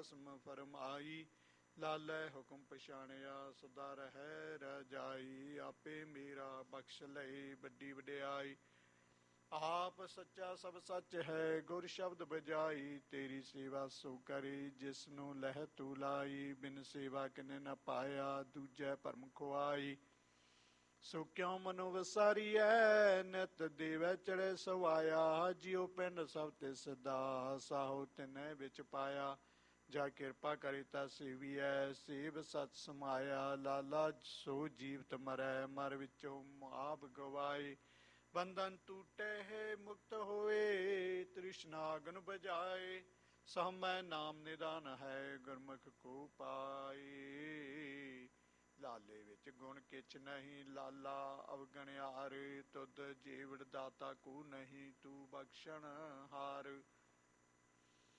ਰਸਮ ਫਰਮਾਈ। ਲਾਲੇ ਹੁਕਮ ਪਛਾਣਿਆ ਸਦਾ ਰਹਿ ਰਜਾਈ। ਆਪੇ ਮੇਰਾ ਬਖਸ਼ ਲਏ ਵੱਡੀ ਵਡਿਆਈ। ਆਪ ਸੱਚਾ ਸਭ ਸੱਚ ਹੈ ਗੁਰ ਸ਼ਬਦ ਬਜਾਈ। ਤੇਰੀ ਸੇਵਾ ਸੋ ਕਰੇ ਜਿਸ ਨੂੰ ਲਹਿ ਤੂੰ ਲਾਈ। ਬਿਨ ਸੇਵਾ ਕਿਨੇ ਨ ਪਾਇਆ ਦੂਜੈ ਭਰਮ ਖੁਆਈ। ਸੋ ਕਿਉ ਮਨੋ ਵਸਾਰੀਐ ਨਿਤ ਦੇਵੈ ਚੜ੍ਹੇ ਸਵਾਇਆ। ਜਿਉ ਪਿੰਡ ਸਭ ਤਿਸ ਦਾ ਸਾਹੋ ਤਿਨੈ ਵਿੱਚ ਪਾਇਆ। ਜਾ ਕਿਰਪਾ ਕਰੇ ਤਾ ਸੇਵੀਐ ਸੇਵ ਸਤ ਸਮਾਇਆ। ਲਾਲਾ ਸੋ ਜੀਵਤ ਮਰੈ ਮਰ ਵਿੱਚੋਂ ਆਪ ਗਵਾਏ। ਬੰਧਨ ਟੂਟੇ ਮੁਕਤ ਹੋਏ ਤ੍ਰਿਸ਼ਨਾ ਅਗਨ ਬੁਝਾਏ। ਸਹਮੈ ਨਾਮ ਨਿਦਾਨ ਹੈ ਗੁਰਮੁਖ ਕੋ ਪਾਏ। ਲਾਲੇ ਵਿੱਚ ਗੁਣ ਕਿਛ ਨਹੀਂ ਲਾਲਾ ਅਵਗਣਿਆਰ। ਤੁਧ ਜੀਵੜ ਦਾਤਾ ਕੋ ਨਹੀਂ ਤੂੰ ਬਖਸ਼ਣ ਹਾਰ।